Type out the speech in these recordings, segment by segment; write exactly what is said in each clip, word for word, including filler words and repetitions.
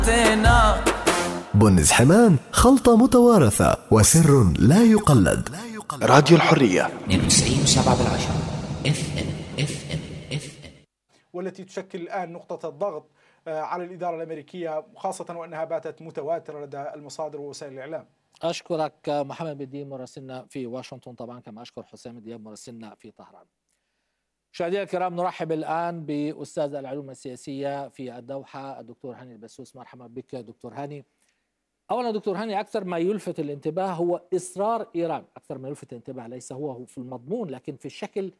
بنز حمام، خلطة متوارثة وسر لا يقلد. راديو الحرية اثنين وتسعين فاصلة سبعة بالعشرة اف ام اف ام اف ام، والتي تشكل الآن نقطة الضغط على الإدارة الأمريكية، خاصة وأنها باتت متواترة لدى المصادر ووسائل الإعلام. أشكرك محمد بدين مراسلنا في واشنطن، طبعا كما أشكر حسام دياب مراسلنا في طهران. مشاهدينا الكرام، نرحب الآن بأستاذ العلوم السياسية في الدوحة الدكتور هاني البسوس. مرحبا بك دكتور هاني. أولا دكتور هاني، أكثر ما يلفت الانتباه هو إصرار إيران، أكثر ما يلفت الانتباه ليس هو في المضمون لكن في الشكل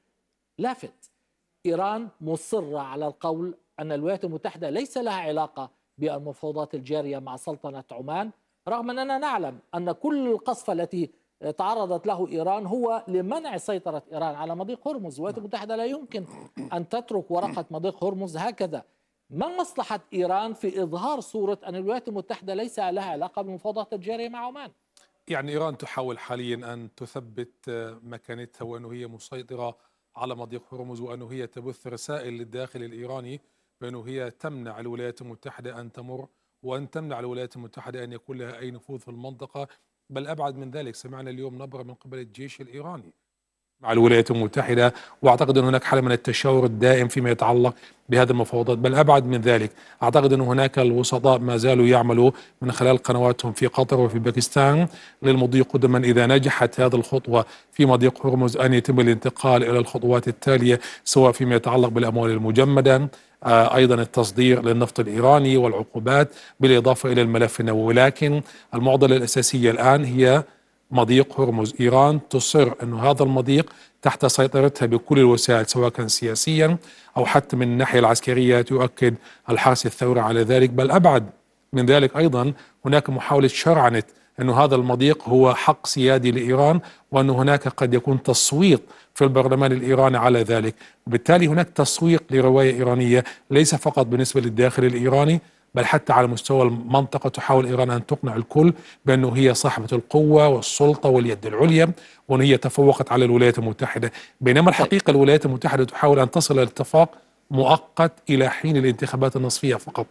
لافت. إيران مصرة على القول أن الولايات المتحدة ليس لها علاقة بالمفاوضات الجارية مع سلطنة عمان، رغم أننا نعلم أن كل القصف التي تعرضت له إيران هو لمنع سيطرة إيران على مضيق هرمز. الولايات المتحدة لا يمكن أن تترك ورقة مضيق هرمز هكذا. ما مصلحة إيران في إظهار صورة أن الولايات المتحدة ليس لها علاقة بالمفاوضات الجارية مع عمان؟ يعني إيران تحاول حاليا أن تثبت مكانتها وأنه هي مسيطرة على مضيق هرمز، وأنه هي تبث رسائل للداخل الإيراني بأنه هي تمنع الولايات المتحدة أن تمر، وأن تمنع الولايات المتحدة أن يكون لها أي نفوذ في المنطقة. بل أبعد من ذلك، سمعنا اليوم نبرة من قبل الجيش الإيراني مع الولايات المتحدة، واعتقد ان هناك حالة من التشاور الدائم فيما يتعلق بهذه المفاوضات. بل ابعد من ذلك، اعتقد ان هناك الوسطاء ما زالوا يعملوا من خلال قنواتهم في قطر وفي باكستان للمضي قدما اذا نجحت هذه الخطوة في مضيق هرمز ان يتم الانتقال الى الخطوات التالية، سواء فيما يتعلق بالاموال المجمدة، ايضا التصدير للنفط الايراني والعقوبات، بالاضافة الى الملف النووي. لكن المعضلة الاساسية الان هي مضيق هرمز. إيران تصر أن هذا المضيق تحت سيطرتها بكل الوسائل، سواء كان سياسيا أو حتى من الناحية العسكرية، تؤكد الحرس الثوري على ذلك. بل أبعد من ذلك أيضا، هناك محاولة شرعنة أن هذا المضيق هو حق سيادي لإيران، وأن هناك قد يكون تصويت في البرلمان الإيراني على ذلك. وبالتالي هناك تسويق لرواية إيرانية ليس فقط بالنسبة للداخل الإيراني، بل حتى على مستوى المنطقة. تحاول إيران أن تقنع الكل بأنه هي صاحبة القوة والسلطة واليد العليا، وأن هي تفوقت على الولايات المتحدة. بينما الحقيقة الولايات المتحدة تحاول أن تصل إلى اتفاق مؤقت إلى حين الانتخابات النصفية فقط.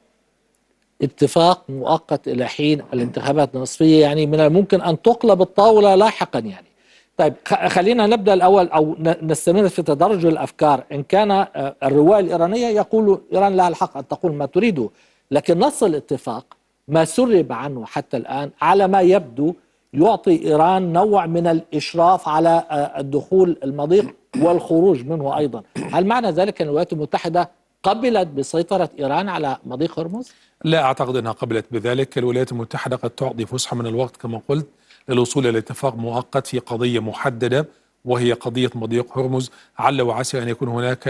اتفاق مؤقت إلى حين الانتخابات النصفية، يعني من الممكن أن تقلب الطاولة لاحقا يعني. طيب خلينا نبدأ الأول أو نستمر في تدرج الأفكار. إن كان الرواية الإيرانية يقول إيران لها الحق أن تقول ما تريده، لكن نص الاتفاق ما سرب عنه حتى الآن على ما يبدو يعطي إيران نوع من الإشراف على الدخول المضيق والخروج منه أيضا. هل معنى ذلك أن الولايات المتحدة قبلت بسيطرة إيران على مضيق هرمز؟ لا أعتقد أنها قبلت بذلك. الولايات المتحدة قد تعطي فسحة من الوقت كما قلت للوصول إلى اتفاق مؤقت في قضية محددة، وهي قضية مضيق هرمز. عل وعسى أن يكون هناك